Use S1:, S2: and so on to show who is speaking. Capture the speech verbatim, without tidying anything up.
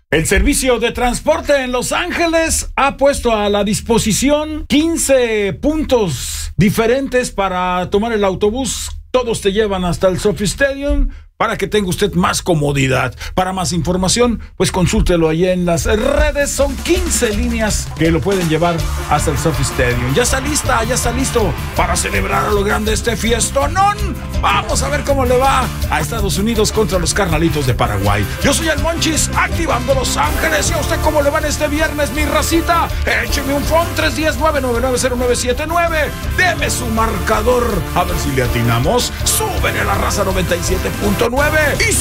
S1: El servicio de transporte en Los Ángeles ha puesto a la disposición quince puntos diferentes para tomar el autobús. Todos te llevan hasta el Sophie Stadium para que tenga usted más comodidad. Para más información, pues consúltelo allí en las redes. Son quince líneas que lo pueden llevar hasta el Sophie Stadium. Ya está lista, ya está listo para celebrar a lo grande este fiestonón. Vamos a ver cómo le va a Estados Unidos contra los Carnalitos de Paraguay. Yo soy el Monchis, activando Los Ángeles. ¿Y a usted cómo le van este viernes, mi racita? Écheme un phone tres uno cero, nueve nueve nueve cero nueve siete nueve. Deme su marcador, a ver si le atinamos. Súbele a la raza noventa y siete punto nueve y